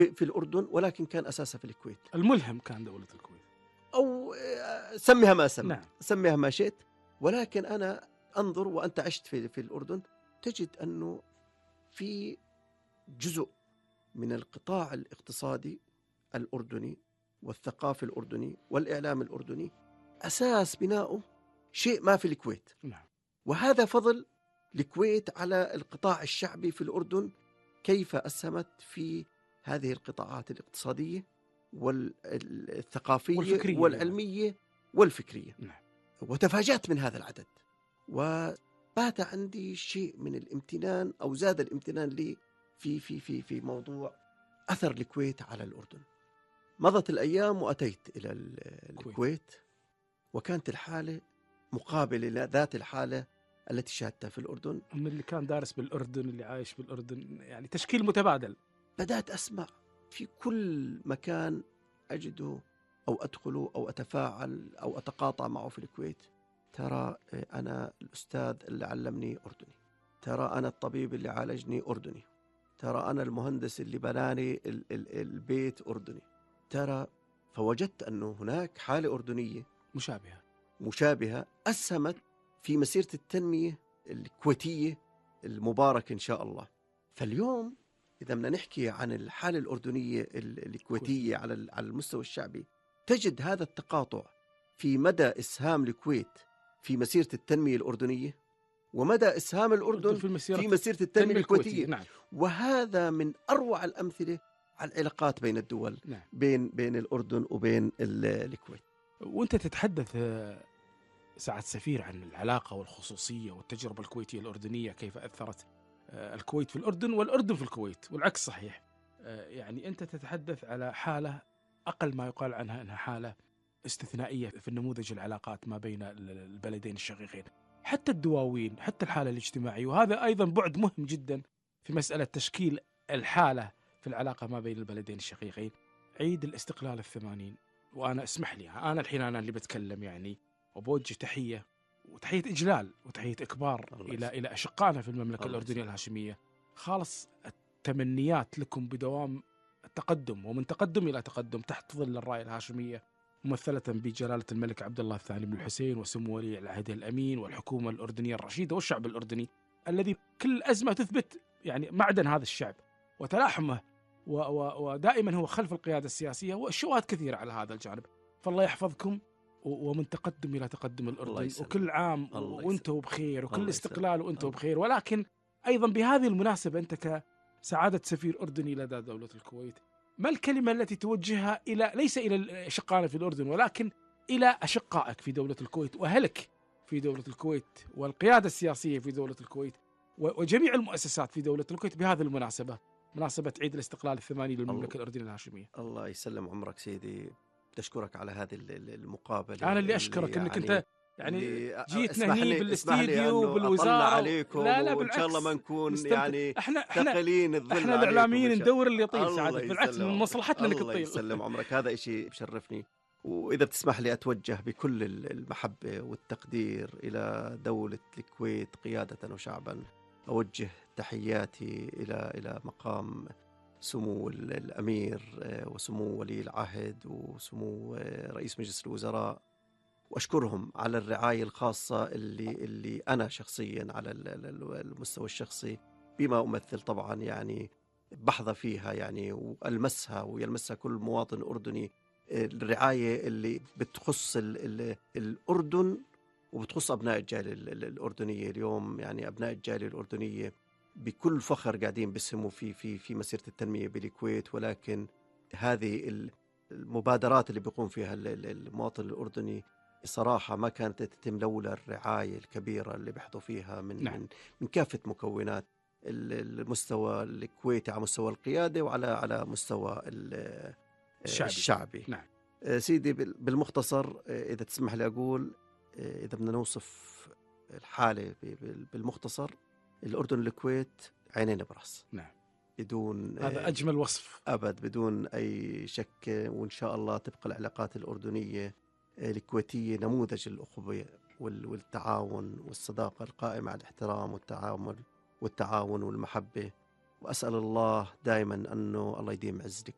في الأردن، ولكن كان أساسها في الكويت، الملهم كان دولة الكويت. أو سميها ما نعم. سميها ما شئت. ولكن أنا أنظر، وأنت عشت في الأردن، تجد أنه في جزء من القطاع الاقتصادي الأردني والثقافي الأردني والإعلام الأردني أساس بناؤه شيء ما في الكويت. نعم. وهذا فضل الكويت على القطاع الشعبي في الأردن، كيف أسهمت في هذه القطاعات الاقتصادية والثقافية والفكرية والعلمية والفكرية. نعم. وتفاجأت من هذا العدد، وبات عندي شيء من الامتنان، أو زاد الامتنان لي في موضوع أثر الكويت على الأردن. مضت الأيام وأتيت إلى الكويت، وكانت الحالة مقابلة لذات الحالة التي شاهدتها في الأردن. من اللي كان دارس بالأردن، اللي عايش بالأردن، يعني تشكيل متبادل. بدأت أسمع في كل مكان أجده أو أدخله أو أتفاعل أو أتقاطع معه في الكويت: ترى أنا الأستاذ اللي علمني أردني، ترى أنا الطبيب اللي عالجني أردني، ترى أنا المهندس اللي بناني البيت أردني، ترى. فوجدت أنه هناك حالة أردنية مشابهة أسهمت في مسيرة التنمية الكويتية المباركة إن شاء الله. فاليوم إذا بدنا نحكي عن الحالة الأردنية الكويتية على المستوى الشعبي، تجد هذا التقاطع في مدى إسهام الكويت في مسيرة التنمية الأردنية، ومدى إسهام الأردن في مسيرة التنمية الكويتية. نعم. وهذا من أروع الأمثلة على العلاقات بين الدول. نعم. بين الأردن وبين الكويت. وأنت تتحدث سعادة السفير عن العلاقة والخصوصية والتجربة الكويتية الأردنية، كيف أثرت الكويت في الأردن والأردن في الكويت، والعكس صحيح. يعني أنت تتحدث على حالة أقل ما يقال عنها أنها حالة استثنائية في النموذج العلاقات ما بين البلدين الشقيقين، حتى الدواوين، حتى الحالة الاجتماعية. وهذا أيضا بعد مهم جدا في مسألة تشكيل الحالة في العلاقة ما بين البلدين الشقيقين. عيد الاستقلال 80، وأنا اسمح لي أنا الحين أنا اللي بتكلم يعني، وبوجه تحية وتحية إجلال وتحية إكبار إلى أشقائنا في المملكة الأردنية الهاشمية. خالص التمنيات لكم بدوام التقدم، ومن تقدم إلى تقدم تحت ظل الراية الهاشمية، ممثلة بجلالة الملك عبد الله الثاني بن الحسين وسمو ولي العهد الأمين والحكومة الأردنية الرشيدة والشعب الأردني الذي كل أزمة تثبت يعني معدن هذا الشعب وتلاحمه، ودائما هو خلف القيادة السياسية، والشواهد كثيرة على هذا الجانب. فالله يحفظكم، ومن تقدم إلى تقدم الأردن، وكل عام وأنتم بخير، وكل استقلال وأنتم بخير. ولكن أيضا بهذه المناسبة أنت كسعادة سفير أردني لدى دولة الكويت، ما الكلمة التي توجهها ليس إلى أشقائنا في الأردن، ولكن إلى أشقائك في دولة الكويت وأهلك في دولة الكويت والقيادة السياسية في دولة الكويت وجميع المؤسسات في دولة الكويت بهذه المناسبة، مناسبة عيد الاستقلال 80 للمملكة الأردنية الهاشمية؟ الله يسلم عمرك سيدي، تشكرك على هذه المقابلة. أنا اللي أشكرك أنك أنت يعني جيتنا هنا بالاستديو وبالوزارة عليكم. لا وإن شاء الله ما نكون يعني احنا ثقلين الظل احنا الإعلاميين ندور اللي يطيل سعادة، بالعكس من عمرك. مصلحتنا انك الله تطيل. يسلم عمرك، هذا إشي بشرفني. وإذا بتسمح لي أتوجه بكل المحبة والتقدير إلى دولة الكويت قيادة وشعبا. أوجه تحياتي إلى مقام سمو الأمير وسمو ولي العهد وسمو رئيس مجلس الوزراء، وأشكرهم على الرعاية الخاصة اللي أنا شخصيا على المستوى الشخصي بما أمثل طبعا يعني بحظى فيها يعني، وألمسها ويلمسها كل مواطن أردني. الرعاية اللي بتخص الأردن وبتخص أبناء الجالية الأردنية. اليوم يعني أبناء الجالية الأردنية بكل فخر قاعدين بيسهموا في مسيرة التنمية بالكويت. ولكن هذه المبادرات اللي بيقوم فيها المواطن الأردني صراحة ما كانت تتم لولا الرعاية الكبيرة اللي بيحظوا فيها من كافة مكونات المستوى الكويتي، على مستوى القيادة وعلى مستوى الشعبي. نعم. سيدي بالمختصر، إذا تسمح لي أقول، إذا بدنا نوصف الحالة بالمختصر، الأردن والكويت عينين براس. نعم. بدون هذا أجمل وصف أبد، بدون أي شك. وإن شاء الله تبقى العلاقات الأردنية الكويتية نموذج الأخوة والتعاون والصداقة القائمة على الاحترام والتعاون والمحبة. وأسأل الله دائما أنه الله يديم عز